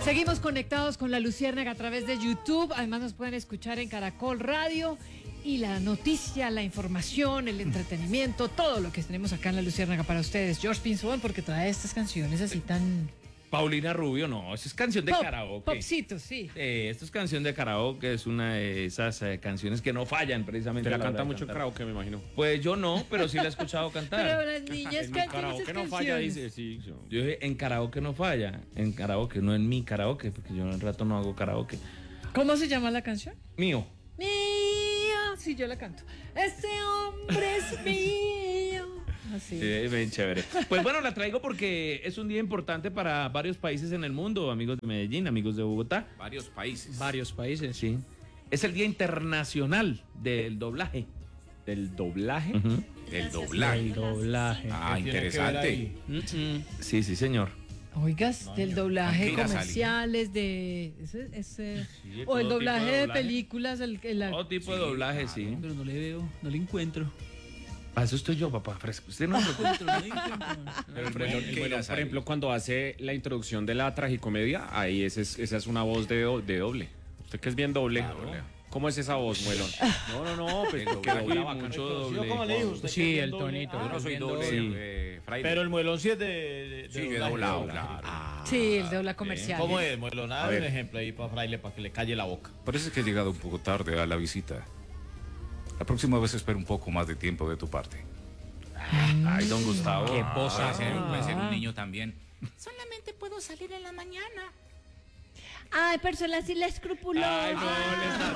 Seguimos conectados con La Luciérnaga a través de YouTube. Además nos pueden escuchar en Caracol Radio. Y la noticia, la información, el entretenimiento, todo lo que tenemos acá en La Luciérnaga para ustedes. George Pinzón, porque trae estas canciones así tan... Paulina Rubio, no, eso es canción de karaoke. Popcito, sí. Esto es canción de karaoke, es una de esas canciones que no fallan precisamente. Te la canta mucho en karaoke, me imagino. Pues yo no, pero sí la he escuchado cantar. Pero las niñas cantan karaoke esas no canciones. falla, dice, sí. Yo dije, en karaoke no falla, en karaoke, no en mi karaoke, porque yo en el rato no hago karaoke. ¿Cómo se llama la canción? Mío. Mío, sí, yo la canto. Este hombre es mío. Así. Sí, bien chévere. Pues bueno, la traigo porque es un día importante para varios países en el mundo, amigos de Medellín, amigos de Bogotá. Varios países. Varios países, sí. Es el Día Internacional del Doblaje. ¿Del doblaje? Del El doblaje. Ah, interesante. Sí, sí, señor. Oigas, del doblaje tranquila, comerciales, de o el todo doblaje tipo de de doblaje. películas, Todo tipo de doblaje, sí. Pero no le veo, no le encuentro. Para eso estoy yo, papá, fresco. Usted no me Pero el melón, por ejemplo, cuando hace la introducción de la tragicomedia, ahí esa es una voz de doble. Usted que es bien doble. ¿Cómo es esa voz, Muelón? No, pues porque dobla mucho doble. ¿Cómo le dijo usted? Sí, el tonito. Yo no soy doble, Sí. fraile. Pero el muelón sí es de Sí, de doblaje. doblado, claro. sí, el de dobla comercial. ¿Cómo es, muelón? A Dame ver. un ejemplo ahí para Fraile, para que le calle la boca. Parece que he llegado un poco tarde a la visita. La próxima vez espero un poco más de tiempo de tu parte. Ay, don Gustavo. Qué posa. Puede ser un niño también. Solamente puedo salir en la mañana. Ay, persona así la escrupulosa. Ay, no, le está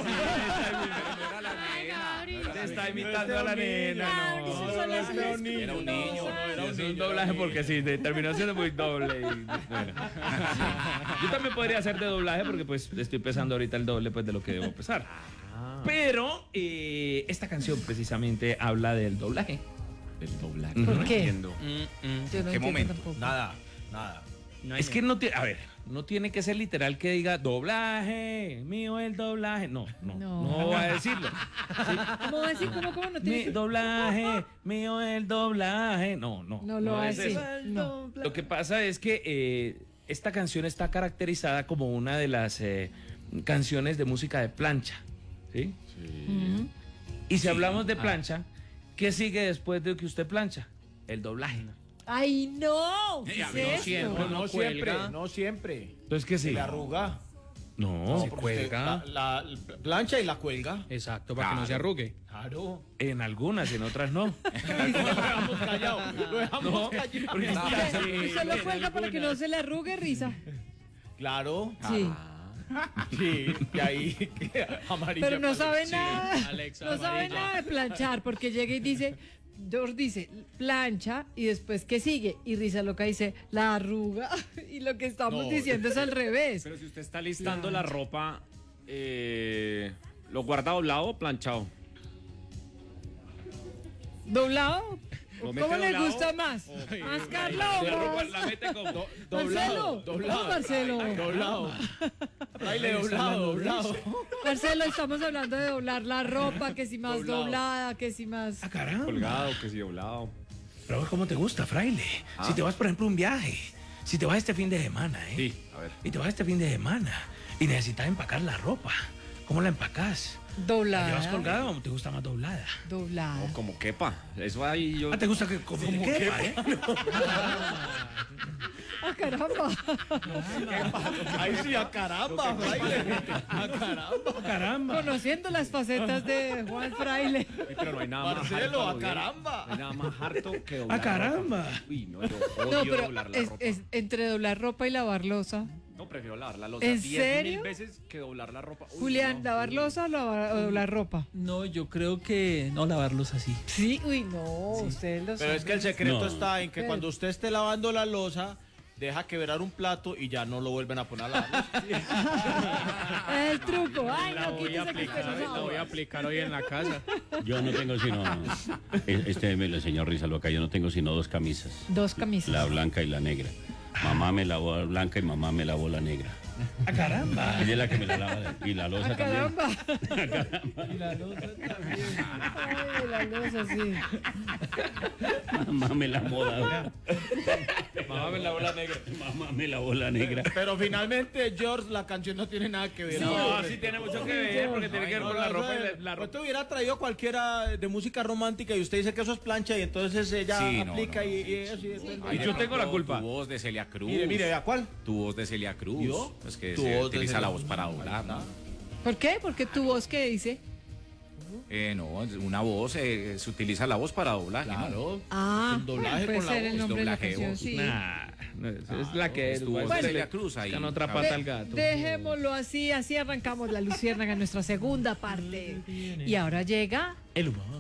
haciendo. Le está imitando a la nena, no. Era un niño. Es un doblaje porque sí, terminó siendo muy doble. Bueno. Yo también podría hacer de doblaje porque pues estoy pesando ahorita el doble pues de lo que debo pesar. Pero esta canción precisamente habla del doblaje. Del doblaje. ¿Por No qué? entiendo. Yo no ¿Qué entiendo momento? tampoco. Nada. Es que no tiene, a ver, no tiene que ser literal que diga doblaje, mío el doblaje. No va a decirlo. ¿Cómo va a decir? ¿Cómo no Mi tiene? doblaje, mío el doblaje. No No lo va a es decir. eso. No. Lo que pasa es que esta canción está caracterizada como una de las canciones de música de plancha. ¿Sí? Y si hablamos de plancha, ¿qué sigue después de que usted plancha? El doblaje. Ay, no. ¿Qué es esto? No siempre. Entonces, ¿qué Se sigue? le arruga. No, Porque usted la plancha y la cuelga. Exacto, para que no se arrugue. Claro. en algunas, en otras no. Lo dejamos callado. Lo dejamos callado. Porque Y solo cuelga para que no se le arrugue, risa. Claro. Sí. Sí, y ahí amarilla. Pero no sabe Sí, nada. Alexa No sabe amarilla. nada de planchar, porque llega y dice, George dice, plancha, y después, ¿qué sigue? Y Risa Loca dice, la arruga. Y lo que estamos No. diciendo es al revés. Pero si usted está listando la ropa, ¿lo guarda doblado o planchado? ¿Doblado? ¿Lo ¿Cómo mete le doblado? gusta más? ¿Más Carlos? la ropa la mete como Marcelo. doblado. No, Marcelo. Doblado. Fraile, doblado. Marcelo, estamos hablando de doblar la ropa, que si más Doblado. doblada, que si más... Ah, caramba. Colgado, que si doblado. Pero ¿cómo te gusta, fraile? Si te vas, por ejemplo, a un viaje, si te vas este fin de semana, Sí, a ver. Y te vas este fin de semana y necesitas empacar la ropa, ¿cómo la empacás? ¿La Doblada. llevas colgada o te gusta más doblada? Doblada. O como quepa. Eso ahí yo. ¿Te gusta que como quepa, ¡Ah, caramba! Ahí sí, a caramba, Fraile. A caramba. Caramba. Conociendo las facetas de Juan Fraile. Pero no hay nada Marcelo, más harto. a caramba. No hay nada más harto que doblar. ¡Ah, caramba! ropa. Uy, no, yo No, odio pero doblar la es, ropa. es entre doblar ropa y lavar losa. No, prefiero lavar la losa ¿En 10.000 serio? veces que doblar la ropa. Uy, Julián, no. ¿lavar losa o doblar ropa? No, yo creo que no lavarlos así. Sí, uy, no, ustedes lo Pero es que el saben. secreto No. está en que cuando usted esté lavando la losa, deja quebrar un plato y ya no lo vuelven a poner a lavar. Es el truco. Ay, no, quítese que usted no sabe. aplicar hoy en la casa. Yo no tengo sino, me lo enseñó Risa Loca, yo no tengo sino dos camisas, Dos camisas. la blanca y la negra. Mamá me lavó la blanca y mamá me lavó la negra. ¡Ah, caramba! Ella es la que me la lava. Y la losa también. ¡Caramba! Y la losa también. Ay, la losa, sí. Mamá me la moda. Mamá me la bola negra. Mamá me la bola negra. Pero finalmente, George, la canción no tiene nada que ver. No, sí tiene mucho que ver porque tiene que ver con la ropa y la Yo ropa. te hubiera traído cualquiera de música romántica y usted dice que eso es plancha y entonces ella Sí, no, aplica no, no. y eso. Y yo tengo la culpa. Tu voz de Celia Cruz. Mire, ¿a cuál? Tu voz de Celia Cruz. ¿Yo? Es que Tu se voz de utiliza Celia la voz Cruz. para doblar, ¿no? ¿Por qué? Porque tu voz, ¿qué dice? No, una voz, se utiliza la voz para doblaje. ¿no? Claro. Ah, El doblaje puede con la ser el voz, nombre de la doblaje de canción, voz. sí. Nah, no, es la que es. Tu voz de Bueno. Celia Cruz ahí. Buscan otra ¿sabes? pata al gato. Dejémoslo así, así arrancamos la Luciérnaga en nuestra segunda parte. Y ahora llega El humor.